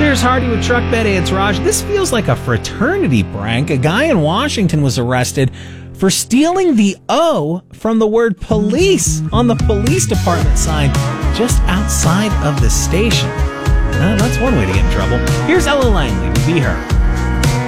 Here's Hardy with Truck Bed. It's Raj. This feels like a fraternity prank. A guy in Washington was arrested for stealing the O from the word police on the police department sign just outside of the station. That's one way to get in trouble. Here's Ella Langley with Be Her.